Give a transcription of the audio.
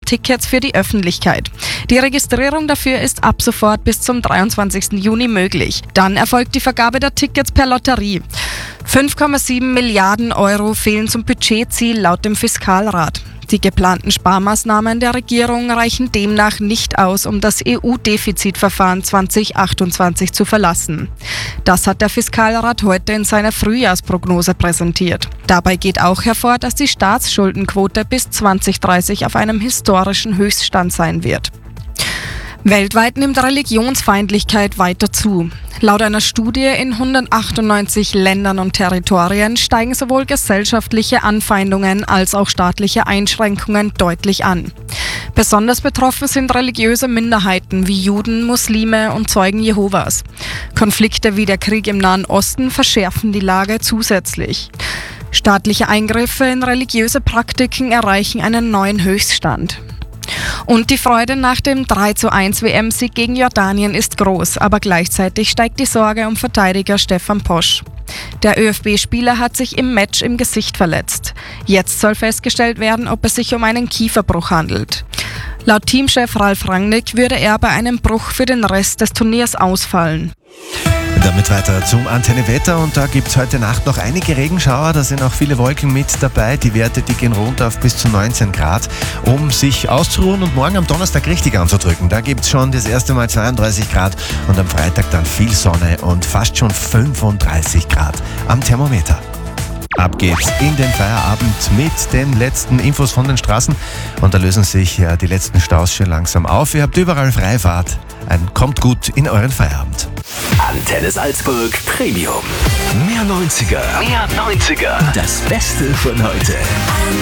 Tickets für die Öffentlichkeit. Die Registrierung dafür ist ab sofort bis zum 23. Juni möglich. Dann erfolgt die Vergabe der Tickets per Lotterie. 5,7 Milliarden Euro fehlen zum Budgetziel laut dem Fiskalrat. Die geplanten Sparmaßnahmen der Regierung reichen demnach nicht aus, um das EU-Defizitverfahren 2028 zu verlassen. Das hat der Fiskalrat heute in seiner Frühjahrsprognose präsentiert. Dabei geht auch hervor, dass die Staatsschuldenquote bis 2030 auf einem historischen Höchststand sein wird. Weltweit nimmt Religionsfeindlichkeit weiter zu. Laut einer Studie in 198 Ländern und Territorien steigen sowohl gesellschaftliche Anfeindungen als auch staatliche Einschränkungen deutlich an. Besonders betroffen sind religiöse Minderheiten wie Juden, Muslime und Zeugen Jehovas. Konflikte wie der Krieg im Nahen Osten verschärfen die Lage zusätzlich. Staatliche Eingriffe in religiöse Praktiken erreichen einen neuen Höchststand. Und die Freude nach dem 3:1 WM-Sieg gegen Jordanien ist groß, aber gleichzeitig steigt die Sorge um Verteidiger Stefan Posch. Der ÖFB-Spieler hat sich im Match im Gesicht verletzt. Jetzt soll festgestellt werden, ob es sich um einen Kieferbruch handelt. Laut Teamchef Ralf Rangnick würde er bei einem Bruch für den Rest des Turniers ausfallen. Damit weiter zum Antenne-Wetter und da gibt es heute Nacht noch einige Regenschauer, da sind auch viele Wolken mit dabei. Die Werte, die gehen runter auf bis zu 19 Grad, um sich auszuruhen und morgen am Donnerstag richtig anzudrücken. Da gibt es schon das erste Mal 32 Grad und am Freitag dann viel Sonne und fast schon 35 Grad am Thermometer. Ab geht's in den Feierabend mit den letzten Infos von den Straßen und da lösen sich die letzten Staus schon langsam auf. Ihr habt überall Freifahrt. Kommt gut in euren Feierabend. Antenne Salzburg Premium. Mehr 90er. Das Beste von heute.